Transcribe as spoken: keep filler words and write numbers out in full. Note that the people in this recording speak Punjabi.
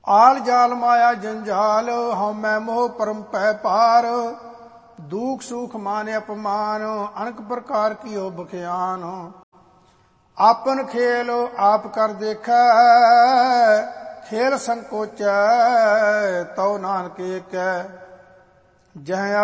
ਆਲ ਜਾਲ ਮਾਇਆ ਜੰਜਾਲ, ਹਉਮੈ ਮੋਹ ਪਰਮ ਪੈ ਪਾਰ। ਦੁਖ ਸੁਖ ਮਾਨ ਅਪਮਾਨ, ਅਨਕ ਪ੍ਰਕਾਰ ਕੀਓ ਬਖਿਆਨ। ਆਪਨ ਖੇਲ ਆਪ ਕਰ ਦੇਖੈ, ਖੇਲ ਸੰਕੋਚੈ ਤਉ ਨਾਨਕ ਏਕੈ। ਜਹ